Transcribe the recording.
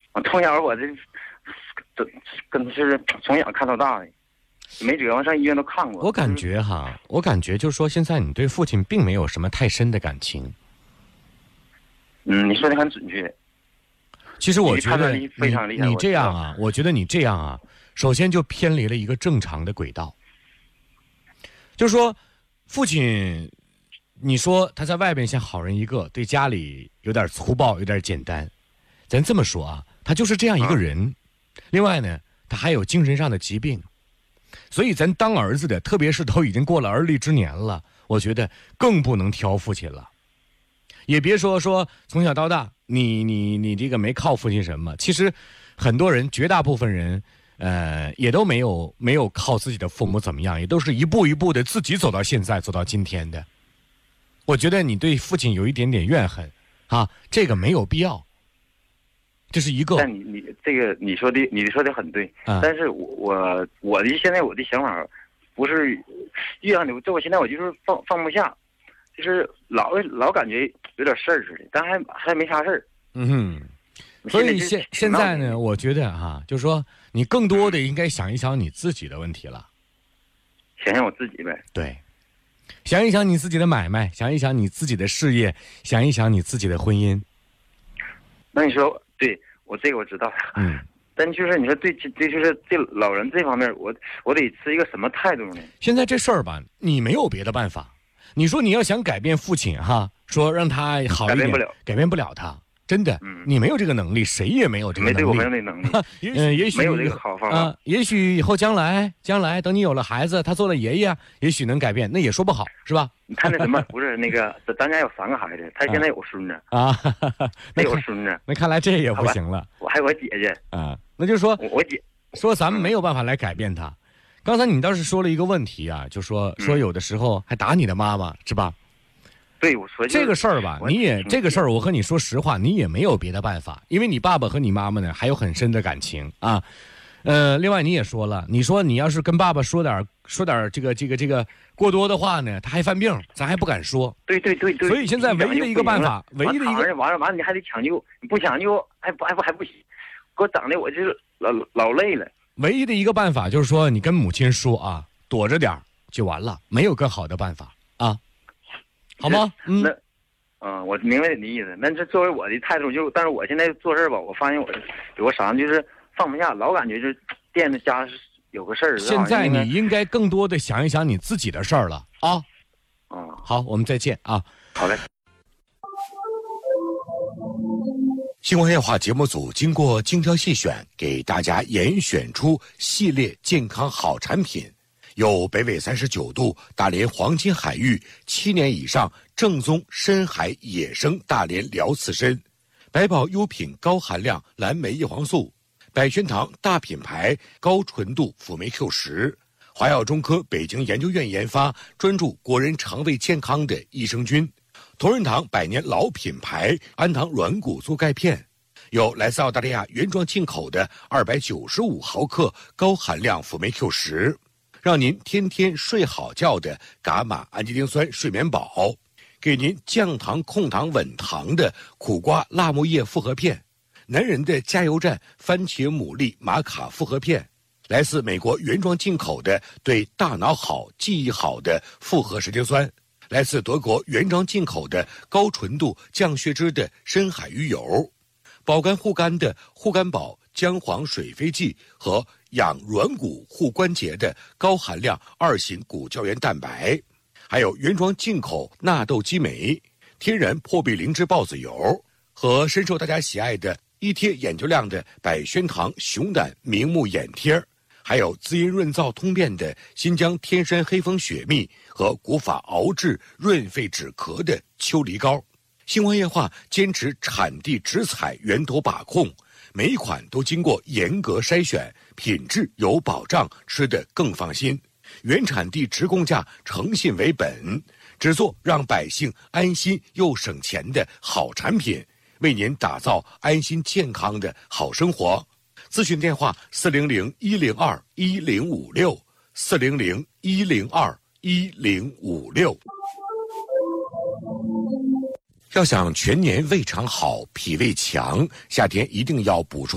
从小跟是从小看到大的，没辙，上医院都看过。 我感觉就是说，现在你对父亲并没有什么太深的感情。 你说的很准确。 其实我觉得你这样啊，我觉得你这样啊，首先就偏离了一个正常的轨道。就是说，父亲，你说他在外边像好人一个，对家里有点粗暴，有点简单。咱这么说啊，他就是这样一个人。另外呢，他还有精神上的疾病，所以咱当儿子的，特别是都已经过了而立之年了，我觉得更不能挑父亲了。也别说从小到大，你这个没靠父亲什么。其实，很多人，绝大部分人，也都没有靠自己的父母怎么样，也都是一步一步的自己走到现在，走到今天的。我觉得你对父亲有一点点怨恨，啊，这个没有必要。这是一个。 但你这个你说的很对，但是我现在我的想法不是越让你这我现在我就是放不下，就是老感觉有点事儿似的，但还没啥事儿。 所以现在呢，我觉得就是说你更多的应该想一想你自己的问题了。 想想我自己呗。 对，想一想你自己的买卖，想一想你自己的事业，想一想你自己的婚姻。 那你说，对我这个我知道。但就是你说对，就是这老人这方面，我得持一个什么态度呢？ 现在这事儿吧，你没有别的办法。你说你要想改变父亲说让他好一点，改变不了他。真的，你没有这个能力，谁也没有这个能力。 我没有那能力。 也许没有这个好方法。 也许以后将来等你有了孩子，他做了爷爷，也许能改变，那也说不好，是吧？ 你看那什么，不是那个，咱家有3个孩子，他现在有孙子那有孙子， 那看来这也不行了。 我还有我姐姐那就是说， 我姐说咱们没有办法来改变他。刚才你倒是说了一个问题就说有的时候还打你的妈妈，是吧？ 对，我说这个事儿吧，这个事儿，我和你说实话，你也没有别的办法，因为你爸爸和你妈妈呢还有很深的感情啊。另外你也说了，你说你要是跟爸爸说点这个过多的话呢，他还犯病，咱还不敢说。 对。 所以现在唯一的一个办法， 完了你还得抢救，你不抢救还不行，给我整的我就是老累了。 唯一的一个办法就是说，你跟母亲说躲着点就完了，没有更好的办法好吗？ 我明白你的意思。那这作为我的态度但是我现在做事吧，我发现我有个啥就是放不下，老感觉就是惦着家有个事儿。 现在你应该更多的想一想你自己的事儿了好，我们再见好嘞。 星光夜话节目组经过精挑细选，给大家严选出系列健康好产品。有北纬39度大连黄金海域7年以上正宗深海野生大连辽刺参，百宝优品高含量蓝莓叶黄素，百宣堂大品牌高纯度辅酶 Q10，华药中科北京研究院研发专注国人肠胃健康的益生菌，同仁堂100年老品牌安堂软骨素钙片，有来自澳大利亚原装进口的295毫克高含量辅酶 Q10，让您天天睡好觉的伽马氨基丁酸睡眠宝，给您降糖控糖稳糖的苦瓜辣木叶复合片，男人的加油站番茄牡蛎玛卡复合片，来自美国原装进口的对大脑好记忆好的复合神经酸，来自德国原装进口的高纯度降血脂的深海鱼油，保肝护肝的护肝宝姜黄水飞剂和养软骨护关节的高含量2型骨胶原蛋白，还有原装进口纳豆激酶、天然破壁灵芝孢子油和深受大家喜爱的1贴眼球亮的百宣堂熊胆明目眼贴，还有滋阴润燥通便的新疆天山黑蜂雪蜜和古法熬制润肺止咳的秋梨膏。星光夜话坚持产地直采源头把控，每一款都经过严格筛选，品质有保障，吃得更放心。原产地直供价，诚信为本，只做让百姓安心又省钱的好产品，为您打造安心健康的好生活。咨询电话400-102-1056，400-102-1056。要想全年胃肠好、脾胃强，夏天一定要补充